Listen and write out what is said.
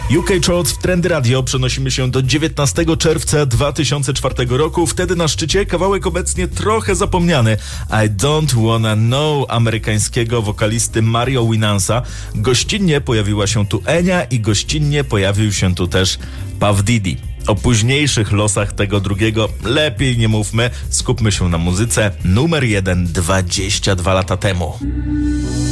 UK Chart w Trendy Radio przenosimy się do 19 czerwca 2004 roku. Wtedy na szczycie kawałek obecnie trochę zapomniany I Don't Wanna Know amerykańskiego wokalisty Mario Winansa. Gościnnie pojawiła się tu Enia i gościnnie pojawił się tu też Puff Diddy. O późniejszych losach tego drugiego lepiej nie mówmy, skupmy się na muzyce. Numer 1 22 lata temu.